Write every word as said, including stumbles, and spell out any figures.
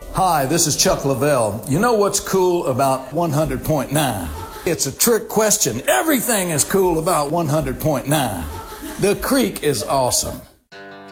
Hi, this is Chuck Lavelle. You know what's cool about one hundred point nine? It's a trick question. Everything is cool about one hundred point nine. The Creek is awesome.